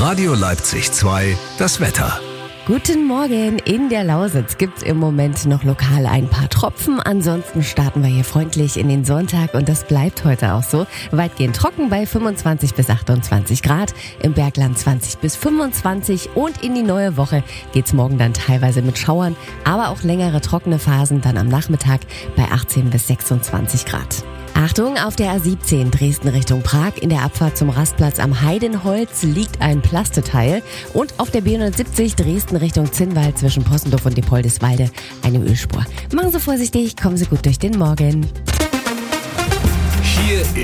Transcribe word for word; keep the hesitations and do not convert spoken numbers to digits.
Radio Leipzig zwei, das Wetter. Guten Morgen. In der Lausitz gibt's im Moment noch lokal ein paar Tropfen. Ansonsten starten wir hier freundlich in den Sonntag und das bleibt heute auch so. Weitgehend trocken bei fünfundzwanzig bis achtundzwanzig Grad, im Bergland zwanzig bis fünfundzwanzig und in die neue Woche geht's morgen dann teilweise mit Schauern, aber auch längere trockene Phasen dann am Nachmittag bei achtzehn bis sechsundzwanzig Grad. Achtung, auf der A siebzehn Dresden Richtung Prag in der Abfahrt zum Rastplatz am Heidenholz liegt ein Plasteteil und auf der B hundertsiebzig Dresden Richtung Zinnwald zwischen Possendorf und Diepoldeswalde eine Ölspur. Machen Sie vorsichtig, kommen Sie gut durch den Morgen. Hier